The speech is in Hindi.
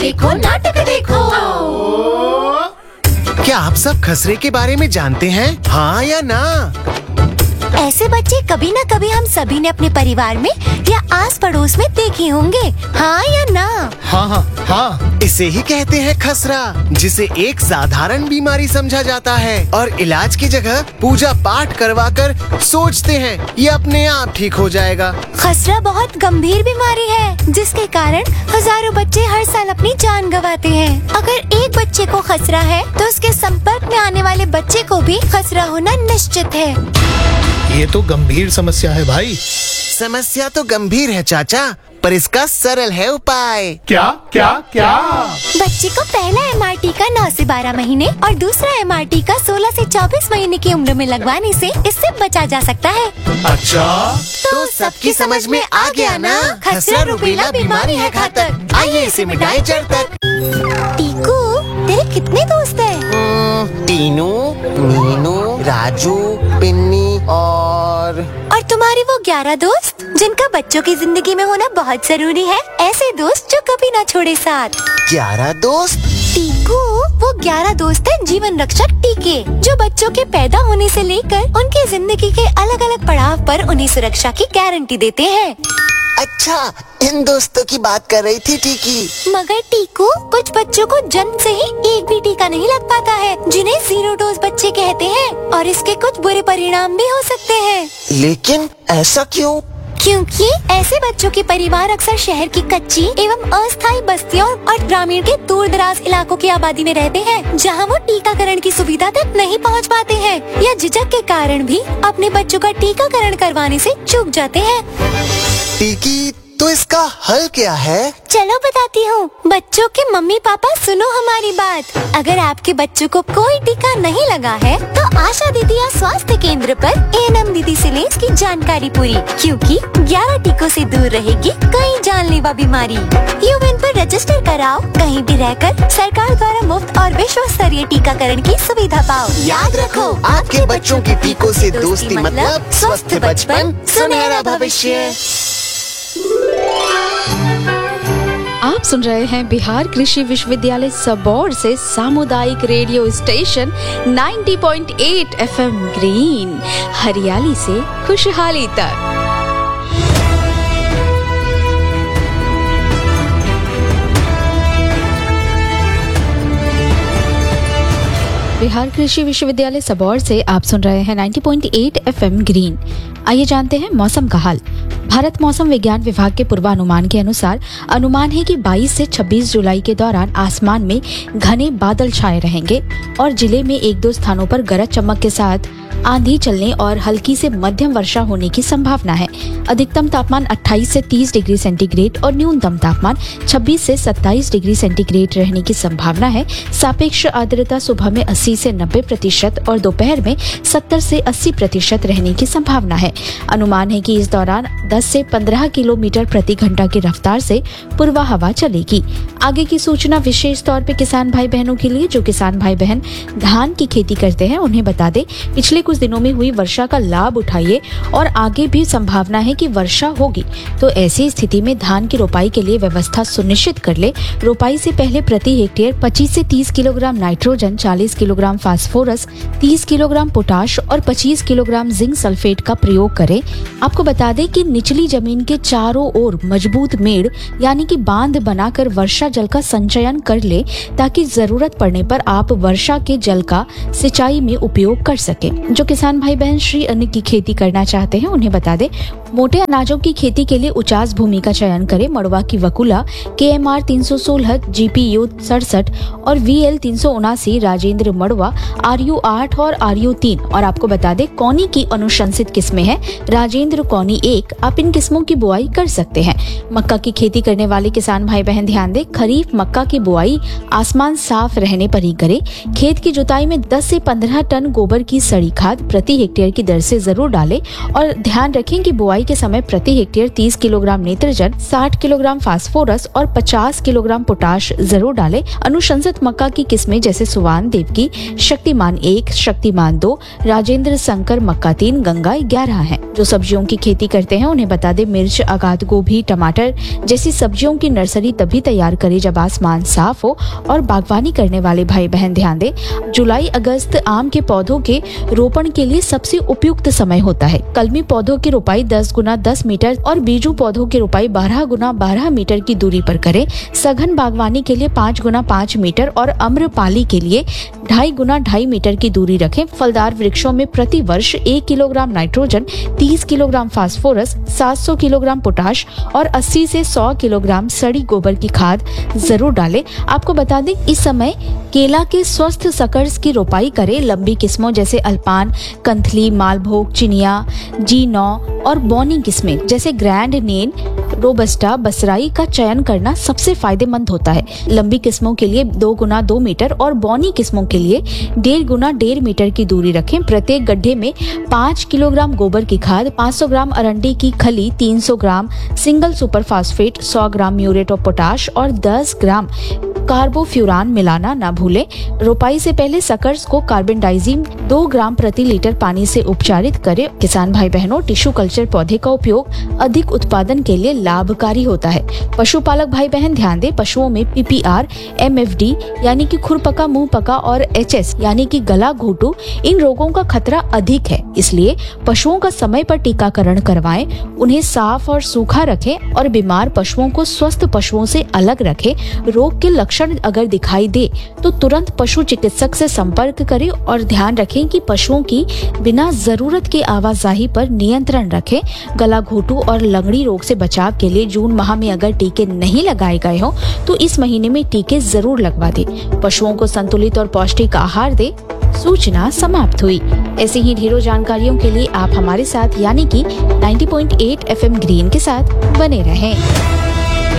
देखो नाटक देखो। क्या आप सब खसरे के बारे में जानते हैं? हाँ या ना? ऐसे बच्चे कभी न कभी हम सभी ने अपने परिवार में या आस पड़ोस में देखे होंगे, हाँ या ना? हाँ। इसे ही कहते हैं खसरा, जिसे एक साधारण बीमारी समझा जाता है और इलाज की जगह पूजा पाठ करवाकर सोचते हैं ये अपने आप ठीक हो जाएगा। खसरा बहुत गंभीर बीमारी है जिसके कारण हजारों बच्चे हर साल अपनी जान गंवाते हैं। अगर एक बच्चे को खसरा है तो उसके संपर्क में आने वाले बच्चे को भी खसरा होना निश्चित है। ये तो गंभीर समस्या है भाई। समस्या तो गंभीर है चाचा, पर इसका सरल है उपाय। क्या? बच्चे को पहला MR टीका 9 से 12 महीने और दूसरा MR टीका 16 से 24 महीने की उम्र में लगवाने से इससे बचा जा सकता है। अच्छा, तो सबकी समझ में आ गया ना? खसरा रुबेला बीमारी है घातक। आइए इसे मिटाएं जड़ तक। टीकू, तेरे कितने दोस्त हैं? टीनू, मीनू, राजू, पिन्नी और तुम्हारी वो 11 दोस्त जिनका बच्चों की जिंदगी में होना बहुत जरूरी है। ऐसे दोस्त जो कभी ना छोड़े साथ। 11 दोस्त? टीकू, वो 11 दोस्त हैं जीवन रक्षक टीके, जो बच्चों के पैदा होने से लेकर उनकी जिंदगी के अलग अलग पड़ाव पर उन्हें सुरक्षा की गारंटी देते हैं। अच्छा, इन दोस्तों की बात कर रही थी टीकी। मगर टीकू, कुछ बच्चों को जन्म से ही एक भी टीका नहीं लग पाता है, जिन्हें 0 डोज बच्चे कहते हैं, और इसके कुछ बुरे परिणाम भी हो सकते हैं। लेकिन ऐसा क्यों? क्योंकि ऐसे बच्चों के परिवार अक्सर शहर की कच्ची एवं अस्थायी बस्तियों और ग्रामीण के दूर दराज इलाकों की आबादी में रहते हैं, जहां वो टीकाकरण की सुविधा तक नहीं पहुंच पाते हैं या झिझक के कारण भी अपने बच्चों का टीकाकरण करवाने से चूक जाते हैं। टीकी, तो इसका हल क्या है? चलो बताती हूँ। बच्चों के मम्मी पापा सुनो हमारी बात। अगर आपके बच्चों को कोई टीका नहीं लगा है तो आशा दीदी या स्वास्थ्य केंद्र पर ANM दीदी से ले इसकी जानकारी पूरी, क्योंकि 11 टीकों से दूर रहेगी कई जानलेवा बीमारी। यूएन पर रजिस्टर कराओ, कहीं भी रहकर सरकार द्वारा मुफ्त और विश्व स्तरीय टीकाकरण की सुविधा पाओ। याद रखो, आपके बच्चों की टीकों से दोस्ती मतलब स्वस्थ बचपन, सुनहरा भविष्य। आप सुन रहे हैं बिहार कृषि विश्वविद्यालय सबौर से सामुदायिक रेडियो स्टेशन 90.8 FM ग्रीन, हरियाली से खुशहाली तक। बिहार कृषि विश्वविद्यालय सबौर से आप सुन रहे हैं 90.8 FM ग्रीन। आइए जानते हैं मौसम का हाल। भारत मौसम विज्ञान विभाग के पूर्वानुमान के अनुसार अनुमान है कि 22 से 26 जुलाई के दौरान आसमान में घने बादल छाए रहेंगे और जिले में 1-2 स्थानों पर गरज चमक के साथ आंधी चलने और हल्की से मध्यम वर्षा होने की संभावना है। अधिकतम तापमान 28 से 30 डिग्री सेंटीग्रेड और न्यूनतम तापमान 26 से 27 डिग्री सेंटीग्रेड रहने की संभावना है। सापेक्ष आर्द्रता सुबह में 80 से 90% और दोपहर में 70 से 80% रहने की संभावना है। अनुमान है कि इस दौरान 10 से 15 किलोमीटर प्रति घंटा की रफ्तार से पूर्वा हवा चलेगी। आगे की सूचना विशेष तौर पे किसान भाई बहनों के लिए, जो किसान भाई बहन धान की खेती करते हैं, उन्हें बता दें पिछले कुछ दिनों में हुई वर्षा का लाभ उठाइए और आगे भी संभावना है कि वर्षा होगी, तो ऐसी स्थिति में धान की रोपाई के लिए व्यवस्था सुनिश्चित कर ले। रोपाई से पहले प्रति हेक्टेयर 25 से 30 kilogram nitrogen, 40 kilogram phosphorus, 30 kilogram potash और 25 किलोग्राम जिंक सल्फेट का प्रयोग करें। आपको बता दें कि निचली जमीन के चारों ओर मजबूत मेड़ यानी कि बांध बनाकर वर्षा जल का संचयन कर ले, ताकि जरूरत पड़ने पर आप वर्षा के जल का सिंचाई में उपयोग कर सकें। जो किसान भाई बहन श्री अन्न की खेती करना चाहते हैं, उन्हें बता दें मोटे अनाजों की खेती के लिए उचास भूमि का चयन करें। मड़वा की वकुला KMR 316, GPU 67 और VL 379, राजेंद्र मड़वा RU 8 और RU 3। और आपको बता दें कौनी की अनुशंसित किस्में हैं राजेंद्र कौनी 1। आप इन किस्मों की बुआई कर सकते हैं। मक्का की खेती करने वाले किसान भाई बहन ध्यान दें, खरीफ मक्का की बुआई आसमान साफ रहने पर ही करें। खेत की जुताई में 10 से 15 टन गोबर की सड़ी खाद खाद प्रति हेक्टेयर की दर से जरूर डालें और ध्यान रखें कि बुआई के समय प्रति हेक्टेयर 30 किलोग्राम नेत्रजन, 60 किलोग्राम फास्फोरस और 50 किलोग्राम पोटाश जरूर डालें। अनुशंसित मक्का की किस्में जैसे सुवान देवकी, शक्तिमान 1, शक्तिमान 2, राजेंद्र शंकर मक्का 3, गंगा 11 हैं। जो सब्जियों की खेती करते हैं उन्हें बता दें, मिर्च, आगाद गोभी, टमाटर जैसी सब्जियों की नर्सरी तभी तैयार करें जब आसमान साफ हो। और बागवानी करने वाले भाई बहन ध्यान दें, जुलाई अगस्त आम के पौधों के रोपण के लिए सबसे उपयुक्त समय होता है। कलमी पौधों की रोपाई 10 गुना 10 मीटर और बीजू पौधों की रोपाई 12 गुना 12 मीटर की दूरी पर करें। सघन बागवानी के लिए 5 गुना 5 मीटर और आम्रपाली के लिए 2.5 गुना 2.5 मीटर की दूरी रखें। फलदार वृक्षों में प्रति वर्ष 1 kilogram nitrogen, 30 kilogram phosphorus, 700 kilogram potash और 80 से 100 किलोग्राम सड़ी गोबर की खाद जरूर डालें। आपको बता दें, इस समय केला के स्वस्थ सकर्स की रोपाई करें। लंबी किस्मों जैसे अल्पान, कंथली, मालभोग, चिनिया, G9 और बॉनी किस्में जैसे ग्रैंड नेन, रोबस्टा, बसराई का चयन करना सबसे फायदेमंद होता है। लंबी किस्मों के लिए 2 गुना 2 मीटर और बॉनी किस्मों के लिए 1.5 गुना 1.5 मीटर की दूरी रखें। प्रत्येक गड्ढे में 5 किलोग्राम गोबर की खाद, 500 ग्राम अरंडी की खली, 300 ग्राम single super phosphate, 100 gram muriate of potash और 10 ग्राम कार्बोफ्यूरान मिलाना न भूलें। रोपाई से पहले सकर्स को कार्बेंडाइजिम 2 ग्राम प्रति लीटर पानी से उपचारित करें। किसान भाई बहनों, टिश्यू कल्चर पौधे का उपयोग अधिक उत्पादन के लिए लाभकारी होता है। पशुपालक भाई बहन ध्यान दें, पशुओं में PPR, MFD यानी कि खुरपका, मुंह पका और HS यानी कि गला घोटू, इन रोगों का खतरा अधिक है। इसलिए पशुओं का समय पर टीकाकरण करवाएं, उन्हें साफ और सूखा रखें और बीमार पशुओं को स्वस्थ पशुओं से अलग रखें। रोग के लक्षण अगर दिखाई दे तो तुरंत पशु चिकित्सक से संपर्क करें और ध्यान रखें कि पशुओं की बिना जरूरत के आवाजाही पर नियंत्रण रखें। गला घोटू और लगड़ी रोग से बचाव के लिए जून माह में अगर टीके नहीं लगाए गए हों तो इस महीने में टीके जरूर लगवा दें। पशुओं को संतुलित और पौष्टिक आहार दें। सूचना समाप्त हुई। ऐसे ही ढेरों जानकारियों के लिए आप हमारे साथ यानी कि 90.8 FM ग्रीन के साथ बने रहें।